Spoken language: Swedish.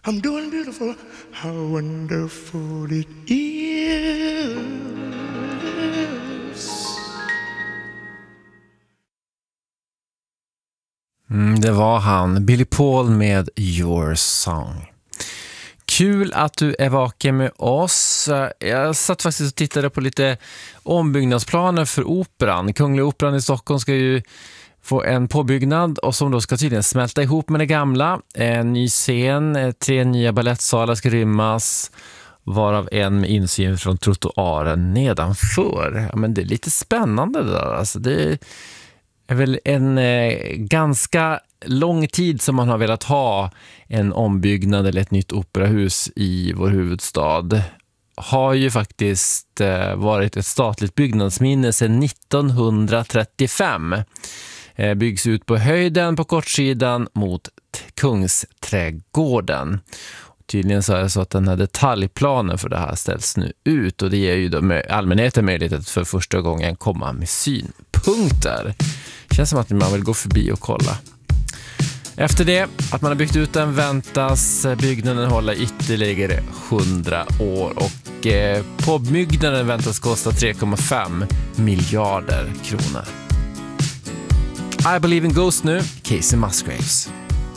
I'm doing beautiful. How wonderful it is. Det var han, Billy Paul med Your Song. Kul att du är vaken med oss. Jag satt faktiskt och tittade på lite ombyggnadsplaner för operan. Kungliga Operan i Stockholm ska ju få en påbyggnad och som då ska tydligen smälta ihop med det gamla. En ny scen, 3 nya ballettsalar ska rymmas, varav en med insyn från trottoaren nedanför. Ja, men det är lite spännande det där. Alltså det är väl en ganska lång tid som man har velat ha en ombyggnad eller ett nytt operahus i vår huvudstad. Har ju faktiskt varit ett statligt byggnadsminne sedan 1935. Byggs ut på höjden på kortsidan mot Kungsträdgården. Tydligen så är det så att den här detaljplanen för det här ställs nu ut och det ger ju då allmänheten möjlighet att för första gången komma med synpunkter. Känns som att man vill gå förbi och kolla. Efter det, att man har byggt ut den, väntas byggnaden hålla ytterligare 100 år och påbyggnaden väntas kosta 3,5 miljarder kronor. I Believe in Ghosts nu, Casey Musgraves.